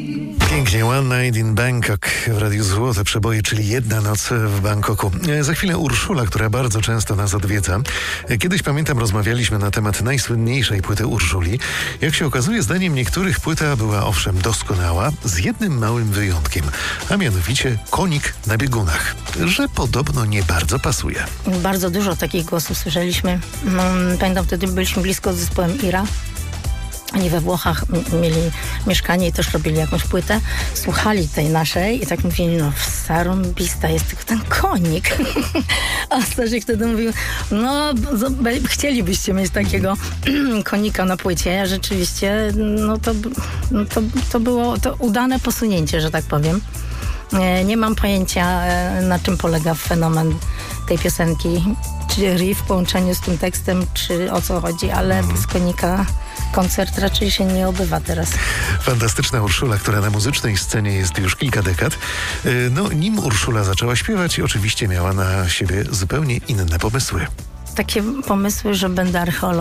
Pięknie, One Night in Bangkok w Radiu Złote Przeboje, czyli jedna noc w Bangkoku. Za chwilę Urszula, która bardzo często nas odwiedza. Kiedyś, pamiętam, rozmawialiśmy na temat najsłynniejszej płyty Urszuli. Jak się okazuje, zdaniem niektórych płyta była owszem doskonała, z jednym małym wyjątkiem, a mianowicie konik na biegunach, że podobno nie bardzo pasuje. Bardzo dużo takich głosów słyszeliśmy. Pamiętam, wtedy byliśmy blisko z zespołem Ira. Oni we Włochach mieli mieszkanie i też robili jakąś płytę. Słuchali tej naszej i tak mówili, no zarąbista jest tylko ten konik. A Stasiek wtedy mówił, no chcielibyście mieć takiego konika na płycie. Ja rzeczywiście, to było to udane posunięcie, że tak powiem. Nie mam pojęcia, na czym polega fenomen tej piosenki. Czy riff w połączeniu z tym tekstem, czy o co chodzi, ale bez konika koncert raczej się nie obywa teraz. Fantastyczna Urszula, która na muzycznej scenie jest już kilka dekad. Nim Urszula zaczęła śpiewać, oczywiście miała na siebie zupełnie inne pomysły. Takie pomysły, że będę archeologiem.